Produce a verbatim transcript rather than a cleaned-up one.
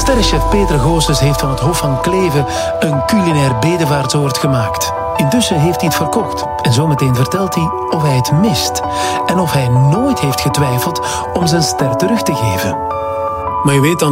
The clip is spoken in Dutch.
Sterrenchef Peter Goossens heeft van het Hof van Kleve een culinair bedevaartsoord gemaakt. Intussen heeft hij het verkocht. En zometeen vertelt hij of hij het mist. En of hij nooit heeft getwijfeld om zijn ster terug te geven. Maar je weet dan